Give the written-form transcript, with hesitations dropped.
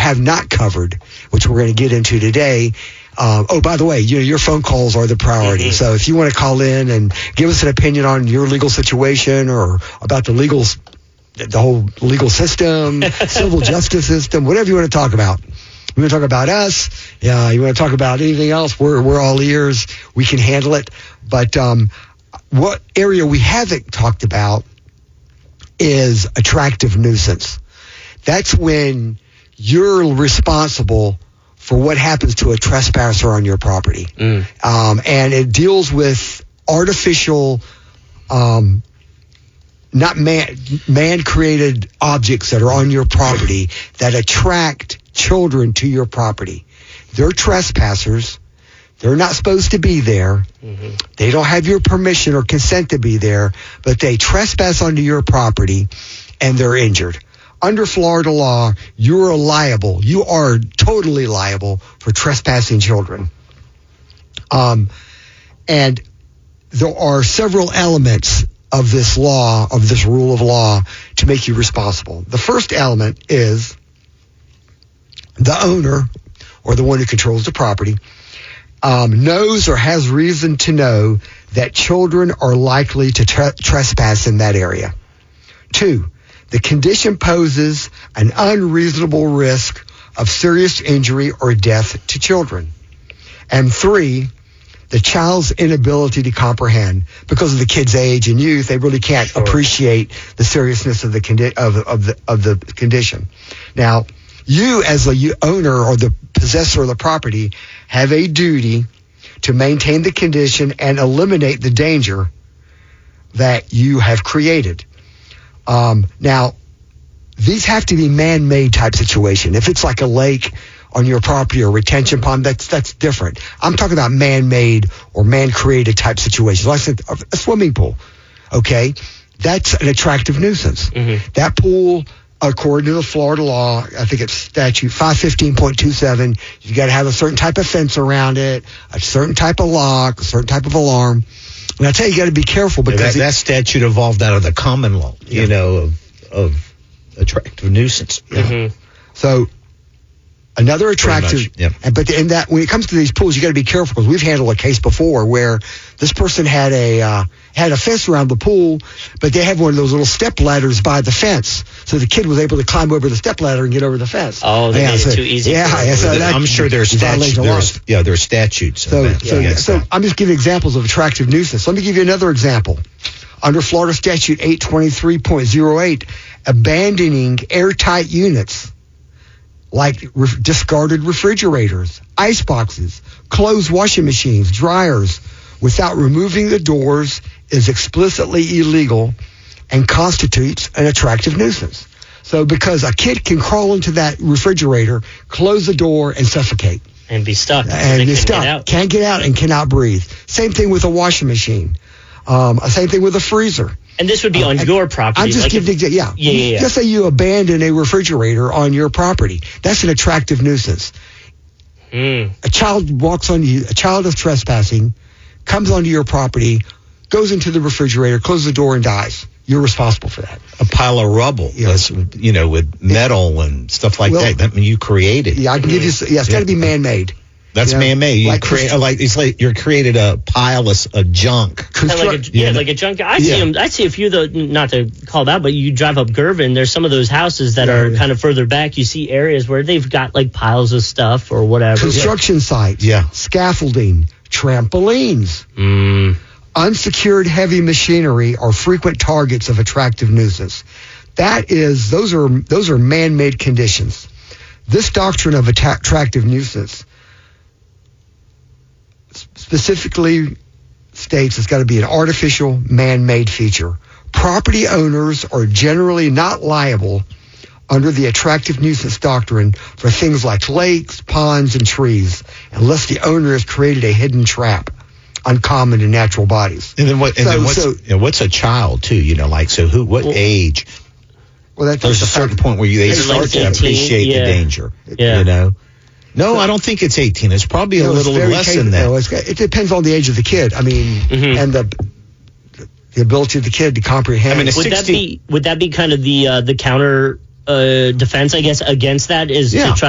have not covered, which we're going to get into today. By the way, your phone calls are the priority. Mm-hmm. So if you want to call in and give us an opinion on your legal situation or about the whole legal system, civil justice system, whatever you want to talk about. You want to talk about us? Yeah. You want to talk about anything else? We're all ears. We can handle it. But what area we haven't talked about is attractive nuisance. That's when you're responsible for what happens to a trespasser on your property. And it deals with artificial, not man-created objects that are on your property that attract children to your property. They're trespassers. They're not supposed to be there. Mm-hmm. They don't have your permission or consent to be there, but they trespass onto your property and they're injured. Under Florida law, you are liable. You are totally liable for trespassing children. And there are several elements of this law, of this rule of law, to make you responsible. The first element is the owner, or the one who controls the property, knows or has reason to know that children are likely to trespass in that area. 2, the condition poses an unreasonable risk of serious injury or death to children. And 3, the child's inability to comprehend. Because of the kid's age and youth, they really can't appreciate the seriousness of the condition. Now, you as the owner or the possessor of the property have a duty to maintain the condition and eliminate the danger that you have created. Now, these have to be man-made type situation. If it's like a lake on your property or retention pond, that's different. I'm talking about man-made or man-created type situations. Like I said, a swimming pool, okay? That's an attractive nuisance. Mm-hmm. That pool, according to the Florida law, I think it's statute 515.27, you got to have a certain type of fence around it, a certain type of lock, a certain type of alarm. And I tell you got to be careful because that statute evolved out of the common law, of attractive nuisance. Yeah. Mm-hmm. So another attractive, but in that when it comes to these pools, you got to be careful because we've handled a case before where this person had a fence around the pool, but they had one of those little step ladders by the fence, so the kid was able to climb over the step ladder and get over the fence. Oh, they made it too easy. I'm sure there's statutes. There's statutes. So I'm just giving examples of attractive nuisance. Let me give you another example. Under Florida Statute 823.08, abandoning airtight units like discarded refrigerators, ice boxes, closed washing machines, dryers, without removing the doors is explicitly illegal and constitutes an attractive nuisance. So because a kid can crawl into that refrigerator, close the door, and suffocate. And be stuck. And be stuck. Can't get out and cannot breathe. Same thing with a washing machine. Same thing with a freezer. And this would be on your property. I'm just giving Yeah. Just say you abandon a refrigerator on your property. That's an attractive nuisance. A child walks on you, a child is trespassing, comes onto your property, goes into the refrigerator, closes the door, and dies. You're responsible for that. A pile of rubble, with metal and stuff like that. That means you created. Yeah, I can give you. Yeah, it's got to be man-made. That's man-made. You you created a pile of junk. Like a junk. I see them. I see a few, though, not to call it out, but you drive up Girvin, there's some of those houses that are kind of further back. You see areas where they've got like piles of stuff or whatever. Construction sites. Yeah. Scaffolding. Trampolines. Unsecured heavy machinery are frequent targets of attractive nuisance. Those are man-made conditions. This doctrine of attractive nuisance specifically states it's got to be an artificial, man-made feature. Property owners are generally not liable under the attractive nuisance doctrine for things like lakes, ponds, and trees, unless the owner has created a hidden trap, uncommon in natural bodies. And then what's a child too? What age? Well, there's a certain point where they start to appreciate the danger. Yeah. No, I don't think it's 18. It's probably a little less than that. No, it depends on the age of the kid. I mean, and the ability of the kid to comprehend. I mean, would that be kind of the counter defense, I guess, against that is to try